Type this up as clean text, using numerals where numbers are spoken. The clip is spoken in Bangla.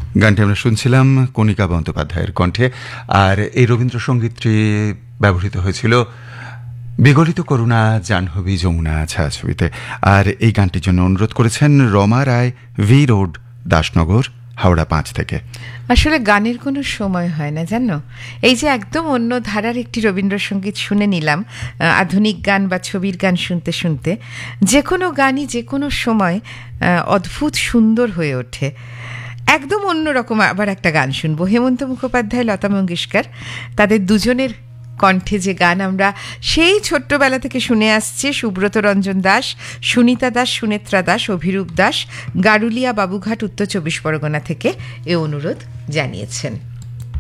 গানটি আমরা শুনছিলাম কণিকা বন্দ্যোপাধ্যায়ের কণ্ঠে। আর এই রবীন্দ্রসঙ্গীতটি ব্যবহৃত হয়েছিল বিগলিত করুণা জাহ্নবী যমুনা ছায়াছবিতে। আর এই গানটির জন্য অনুরোধ করেছেন রমা রায়, ভি রোড, দাসনগর, হাওড়া 5 থেকে। আসলে গানের কোনো সময় হয় না, জানো। এই যে একদম অন্য ধারার একটি রবীন্দ্রসঙ্গীত শুনে নিলাম, আধুনিক গান বা ছবির গান শুনতে শুনতে যে কোনো গানই যে কোনো সময় অদ্ভুত সুন্দর হয়ে ওঠে। একদম অন্যরকম আবার একটা গান শুনবো, হেমন্ত মুখোপাধ্যায়, লতা মঙ্গেশকর, তাদের দুজনের কণ্ঠে যে গান আমরা সেই ছোট্টবেলা থেকে শুনে আসছি। সুব্রত রঞ্জন দাস, সুনিতা দাস, সুনেত্রা দাস, অভিরূপ দাস গারুলিয়া, বাবুঘাট, উত্তর 24 পরগনা থেকে এ অনুরোধ জানিয়েছেন।